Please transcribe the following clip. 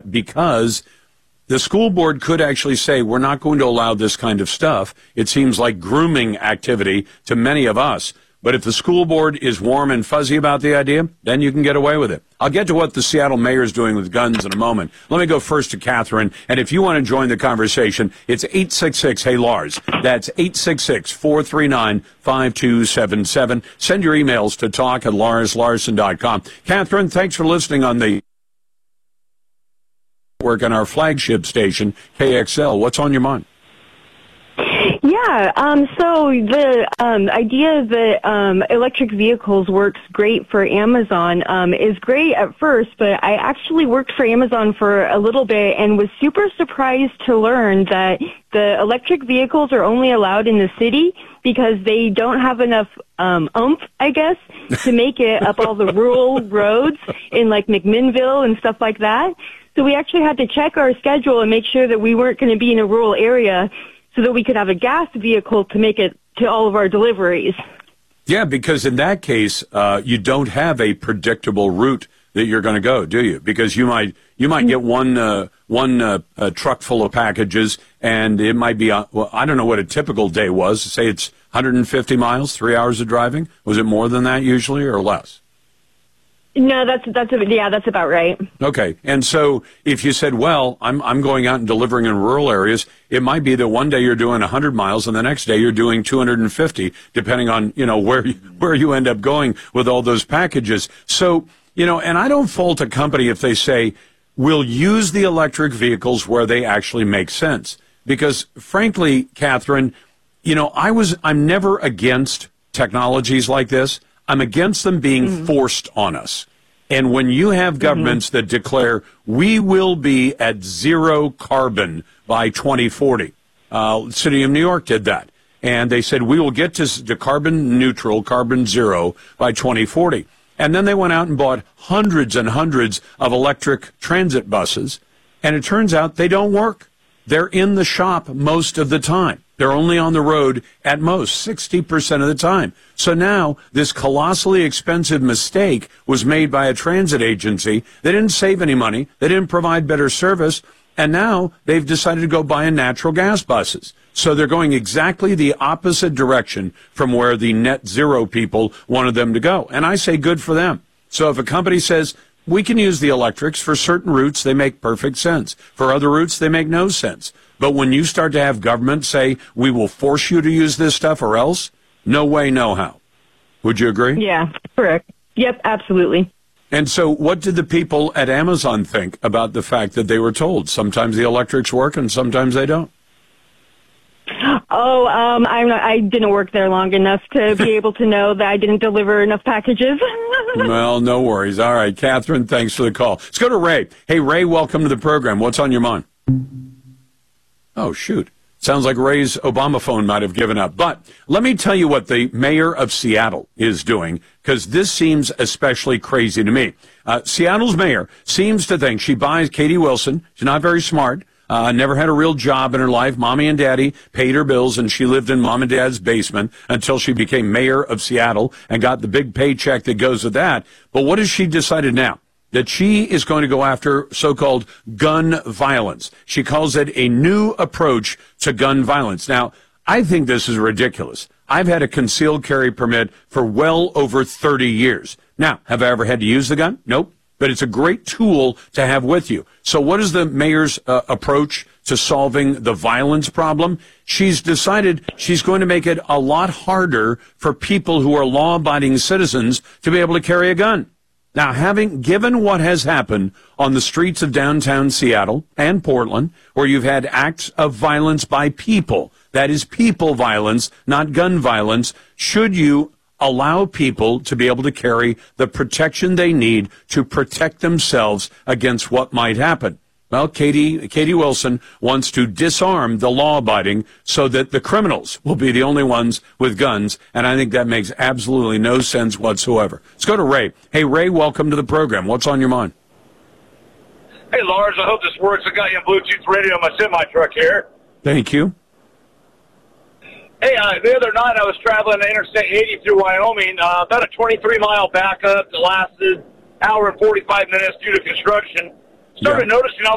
because the school board could actually say, we're not going to allow this kind of stuff. It seems like grooming activity to many of us. But if the school board is warm and fuzzy about the idea, then you can get away with it. I'll get to what the Seattle mayor is doing with guns in a moment. Let me go first to Catherine. And if you want to join the conversation, it's 866-HEY-LARS. That's 866-439-5277. Send your emails to talk@larslarson.com. Catherine, thanks for listening on the work on our flagship station, KXL. What's on your mind? Yeah, so the idea that electric vehicles works great for Amazon is great at first, but I actually worked for Amazon for a little bit and was super surprised to learn that the electric vehicles are only allowed in the city because they don't have enough oomph, I guess, to make it up all the rural roads in like McMinnville and stuff like that. So we actually had to check our schedule and make sure that we weren't going to be in a rural area so that we could have a gas vehicle to make it to all of our deliveries. Yeah, because in that case, you don't have a predictable route that you're going to go, do you? Because you might get one truck full of packages, and it might be, well, I don't know what a typical day was. Say it's 150 miles, 3 hours of driving. Was it more than that usually or less? No, that's about right. Okay, and so if you said, well, I'm going out and delivering in rural areas, it might be that one day you're doing 100 miles and the next day you're doing 250, depending on where you end up going with all those packages. So and I don't fault a company if they say we'll use the electric vehicles where they actually make sense, because frankly, Catherine, I'm never against technologies like this. I'm against them being forced on us. And when you have governments that declare we will be at zero carbon by 2040, City of New York did that. And they said we will get to carbon neutral, carbon zero by 2040. And then they went out and bought hundreds and hundreds of electric transit buses. And it turns out they don't work. They're in the shop most of the time. They're only on the road at most 60% of the time. So now this colossally expensive mistake was made by a transit agency. They didn't save any money. They didn't provide better service. And now they've decided to go buy in natural gas buses. So they're going exactly the opposite direction from where the net zero people wanted them to go. And I say good for them. So if a company says, we can use the electrics for certain routes, they make perfect sense. For other routes, they make no sense. But when you start to have government say, we will force you to use this stuff or else, no way, no how. Would you agree? Yeah, correct. Yep, absolutely. And so what did the people at Amazon think about the fact that they were told sometimes the electrics work and sometimes they don't? Oh, I didn't work there long enough to be able to know that I didn't deliver enough packages. Well, no worries. All right, Catherine, thanks for the call. Let's go to Ray. Hey, Ray, welcome to the program. What's on your mind? Oh, shoot. Sounds like Ray's Obama phone might have given up. But let me tell you what the mayor of Seattle is doing, because this seems especially crazy to me. Seattle's mayor seems to think she buys Katie Wilson. She's not very smart. Never had a real job in her life. Mommy and daddy paid her bills, and she lived in mom and dad's basement until she became mayor of Seattle and got the big paycheck that goes with that. But what has she decided now? That she is going to go after so-called gun violence. She calls it a new approach to gun violence. Now, I think this is ridiculous. I've had a concealed carry permit for well over 30 years. Now, have I ever had to use the gun? Nope. But it's a great tool to have with you. So what is the mayor's approach to solving the violence problem? She's decided she's going to make it a lot harder for people who are law-abiding citizens to be able to carry a gun. Now, given what has happened on the streets of downtown Seattle and Portland, where you've had acts of violence by people, that is people violence, not gun violence, should you allow people to be able to carry the protection they need to protect themselves against what might happen? Well, Katie Wilson wants to disarm the law-abiding so that the criminals will be the only ones with guns, and I think that makes absolutely no sense whatsoever. Let's go to Ray. Hey, Ray, welcome to the program. What's on your mind? Hey, Lars, I hope this works. I got you on Bluetooth radio on my semi-truck here. Thank you. Hey, the other night I was traveling Interstate 80 through Wyoming, about a 23-mile backup that lasted an hour and 45 minutes due to construction. Started noticing all